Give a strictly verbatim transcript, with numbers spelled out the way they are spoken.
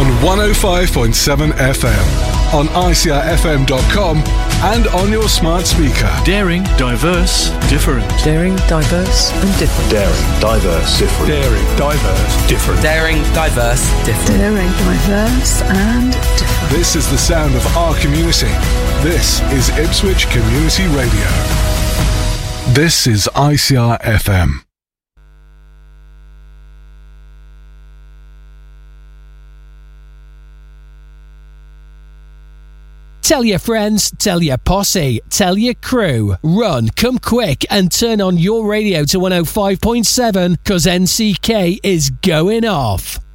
one oh five point seven F M, on I C R F M dot com, and on your smart speaker. Daring, diverse, different. Daring, diverse and different. Daring, diverse, different. Daring, diverse, different. Daring, diverse, different. Daring, diverse and different. This is the sound of our community. This is Ipswich Community Radio. This is I C R F M. Tell your friends, tell your posse, tell your crew. Run, come quick and turn on your radio to one oh five point seven, cause N C K is going off.